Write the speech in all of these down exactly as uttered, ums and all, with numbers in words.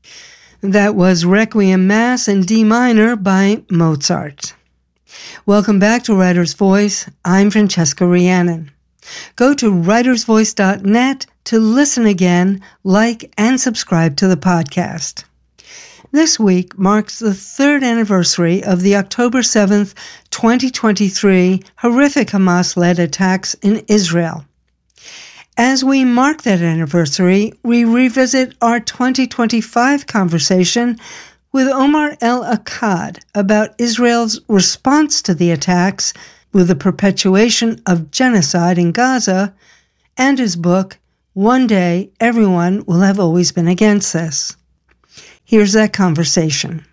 That was Requiem Mass in D minor by Mozart. Welcome back to Writer's Voice. I'm Francesca Rhiannon. Go to writers voice dot net to listen again, like, and subscribe to the podcast. This week marks the third anniversary of the October seventh, twenty twenty-three horrific Hamas-led attacks in Israel. As we mark that anniversary, we revisit our twenty twenty-five conversation with Omar El-Akkad about Israel's response to the attacks with the perpetuation of genocide in Gaza, and his book, One Day Everyone Will Have Always Been Against This. Here's that conversation.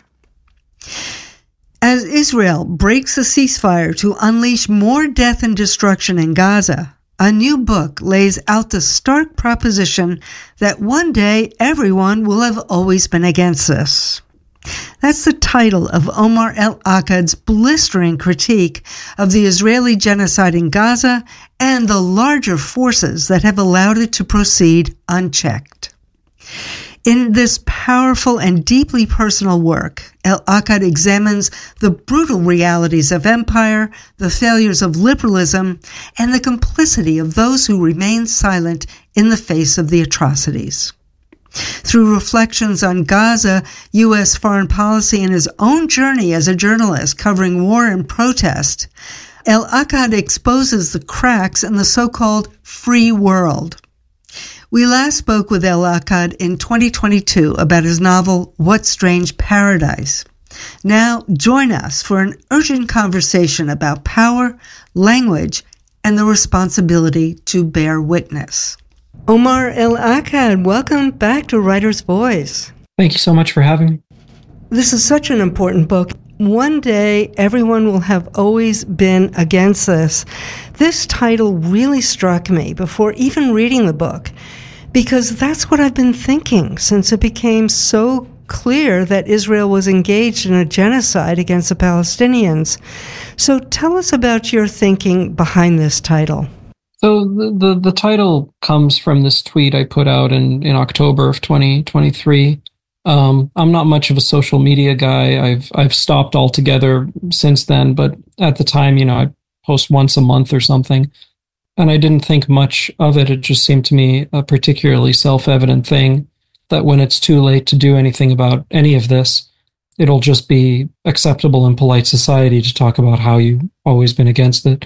As Israel breaks the ceasefire to unleash more death and destruction in Gaza, a new book lays out the stark proposition that one day everyone will have always been against this. That's the title of Omar El-Akkad's blistering critique of the Israeli genocide in Gaza and the larger forces that have allowed it to proceed unchecked. In this powerful and deeply personal work, El-Akkad examines the brutal realities of empire, the failures of liberalism, and the complicity of those who remain silent in the face of the atrocities. Through reflections on Gaza, U S foreign policy, and his own journey as a journalist covering war and protest, El-Akkad exposes the cracks in the so-called free world. We last spoke with El-Akkad in twenty twenty-two about his novel, What Strange Paradise. Now, join us for an urgent conversation about power, language, and the responsibility to bear witness. Omar El-Akkad, welcome back to Writer's Voice. Thank you so much for having me. This is such an important book. One day, everyone will have always been against this. This title really struck me before even reading the book, because that's what I've been thinking since it became so clear that Israel was engaged in a genocide against the Palestinians. So tell us about your thinking behind this title. So the, the, the title comes from this tweet I put out in, in October of twenty twenty-three. Um, I'm not much of a social media guy. I've I've stopped altogether since then, but at the time, you know, I post once a month or something, and I didn't think much of it. It just seemed to me a particularly self-evident thing that when it's too late to do anything about any of this, it'll just be acceptable in polite society to talk about how you've always been against it.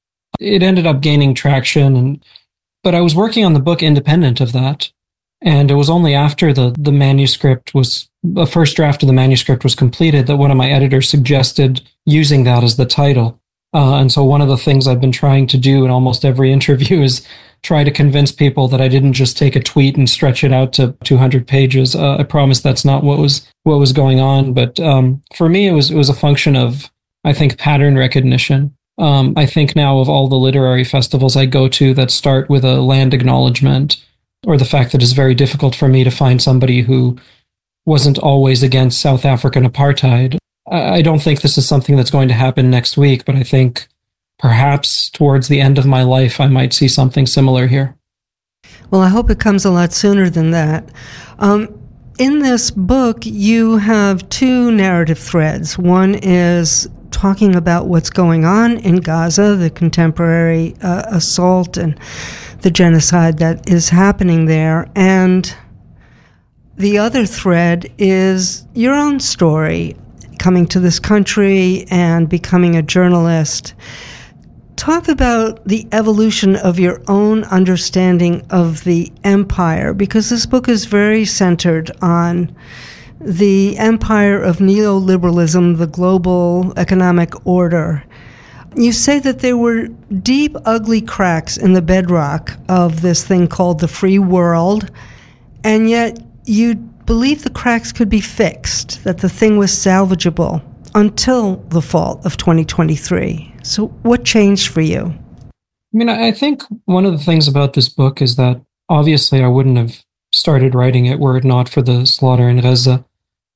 It ended up gaining traction, and but I was working on the book independent of that. And it was only after the, the manuscript was, the first draft of the manuscript was completed that one of my editors suggested using that as the title. Uh, and so one of the things I've been trying to do in almost every interview is try to convince people that I didn't just take a tweet and stretch it out to two hundred pages. Uh, I promise that's not what was what was going on. But um, for me, it was it was a function of, I think, pattern recognition. Um, I think now of all the literary festivals I go to that start with a land acknowledgement, or the fact that it's very difficult for me to find somebody who wasn't always against South African apartheid. I don't think this is something that's going to happen next week, but I think perhaps towards the end of my life, I might see something similar here. Well, I hope it comes a lot sooner than that. Um, in this book, you have two narrative threads. One is talking about what's going on in Gaza, the contemporary uh, assault and the genocide that is happening there. And the other thread is your own story, coming to this country and becoming a journalist. Talk about the evolution of your own understanding of the empire, because this book is very centered on the empire of neoliberalism, the global economic order. You say that there were deep, ugly cracks in the bedrock of this thing called the free world, and yet you believe the cracks could be fixed, that the thing was salvageable until the fall of twenty twenty-three. So what changed for you? I mean, I think one of the things about this book is that obviously I wouldn't have started writing it were it not for the slaughter in Gaza.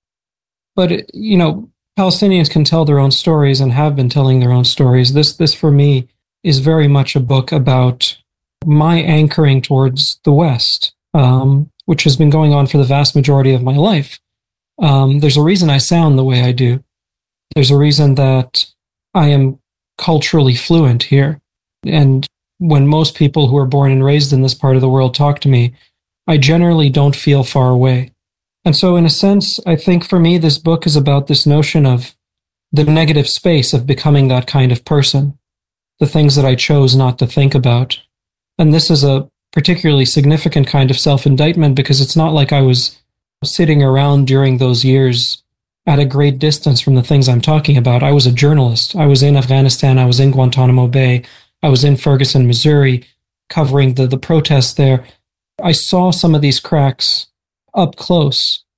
But, you know, Palestinians can tell their own stories and have been telling their own stories. This, this for me, is very much a book about my anchoring towards the West, um, which has been going on for the vast majority of my life. Um, there's a reason I sound the way I do. There's a reason that I am culturally fluent here. And when most people who are born and raised in this part of the world talk to me, I generally don't feel far away. And so in a sense, I think for me, this book is about this notion of the negative space of becoming that kind of person, the things that I chose not to think about. And this is a particularly significant kind of self-indictment because it's not like I was sitting around during those years at a great distance from the things I'm talking about. I was a journalist. I was in Afghanistan. I was in Guantanamo Bay. I was in Ferguson, Missouri, covering the, the protests there. I saw some of these cracks up close.